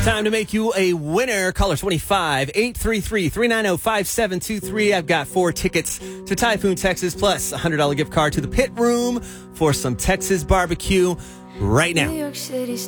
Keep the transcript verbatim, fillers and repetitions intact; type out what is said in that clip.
Time to make you a winner. Caller twenty-five, eight three three, three nine zero, five seven two three. I've got four tickets to Typhoon, Texas, plus a one hundred dollars gift card to the Pit Room for some Texas barbecue right now. New York City